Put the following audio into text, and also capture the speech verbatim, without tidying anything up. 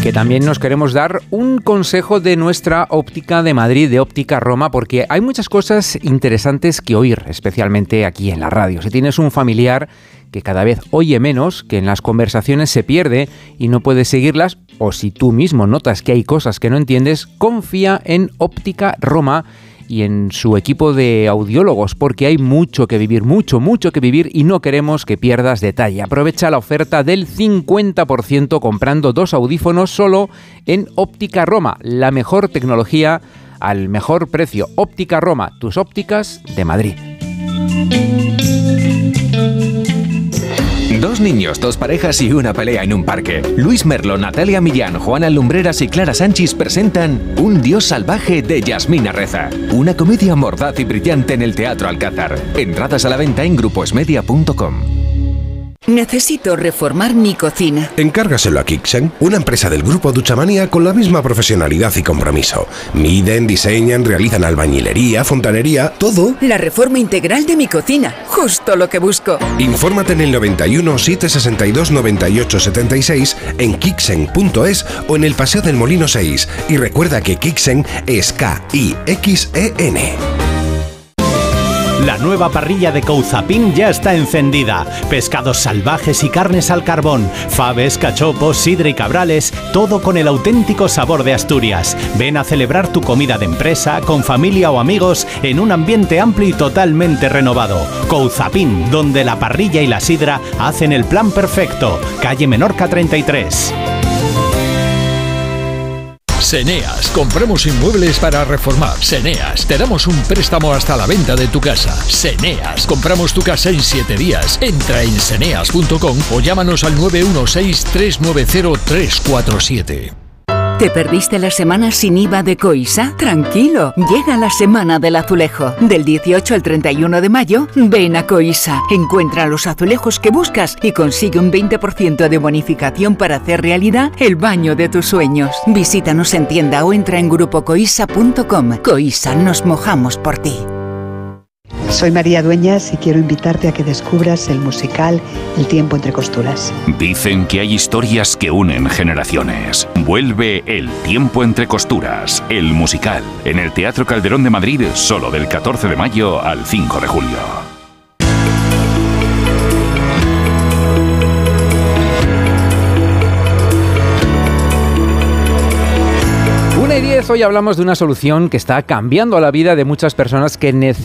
que también nos queremos dar un consejo de nuestra óptica de Madrid, de Óptica Roma, porque hay muchas cosas interesantes que oír, especialmente aquí en la radio. Si tienes un familiar que cada vez oye menos, que en las conversaciones se pierde y no puedes seguirlas, o si tú mismo notas que hay cosas que no entiendes, confía en Óptica Roma y en su equipo de audiólogos, porque hay mucho que vivir, mucho, mucho que vivir y no queremos que pierdas detalle. Aprovecha la oferta del cincuenta por ciento comprando dos audífonos solo en Óptica Roma, la mejor tecnología al mejor precio. Óptica Roma, tus ópticas de Madrid. Dos niños, dos parejas y una pelea en un parque. Luis Merlo, Natalia Millán, Juana Lumbreras y Clara Sánchez presentan Un dios salvaje de Yasmina Reza. Una comedia mordaz y brillante en el Teatro Alcázar. Entradas a la venta en gruposmedia punto com. Necesito reformar mi cocina. Encárgaselo a Kixen, una empresa del grupo Duchamania con la misma profesionalidad y compromiso. Miden, diseñan, realizan albañilería, fontanería, todo. La reforma integral de mi cocina, justo lo que busco. Infórmate en el noventa y uno, setecientos sesenta y dos, noventa y ocho setenta y seis, en kixen punto es o en el Paseo del Molino seis. Y recuerda que Kixen es K I X E N. La nueva parrilla de Couzapin ya está encendida. Pescados salvajes y carnes al carbón, faves, cachopos, sidra y cabrales, todo con el auténtico sabor de Asturias. Ven a celebrar tu comida de empresa, con familia o amigos, en un ambiente amplio y totalmente renovado. Couzapin, donde la parrilla y la sidra hacen el plan perfecto. Calle Menorca treinta y tres. Seneas, compramos inmuebles para reformar. Seneas, te damos un préstamo hasta la venta de tu casa. Seneas, compramos tu casa en siete días. Entra en seneas punto com o llámanos al nueve uno seis, tres nueve cero, tres cuatro siete. ¿Te perdiste la semana sin I V A de Coisa? Tranquilo, llega la Semana del Azulejo. Del dieciocho al treinta y uno de mayo, ven a Coisa. Encuentra los azulejos que buscas y consigue un veinte por ciento de bonificación para hacer realidad el baño de tus sueños. Visítanos en tienda o entra en grupo coisa punto com. Coisa, nos mojamos por ti. Soy María Dueñas y quiero invitarte a que descubras el musical El tiempo entre costuras. Dicen que hay historias que unen generaciones. Vuelve El tiempo entre costuras, el musical, en el Teatro Calderón de Madrid, solo del catorce de mayo al cinco de julio. una y diez, hoy hablamos de una solución que está cambiando la vida de muchas personas que necesitan